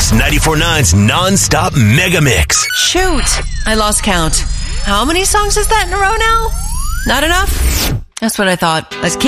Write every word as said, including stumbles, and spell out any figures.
Kiss ninety-four point nine's non-stop mega mix. Shoot, I lost count. How many songs is that in a row now? Not enough? That's what I thought. Let's keep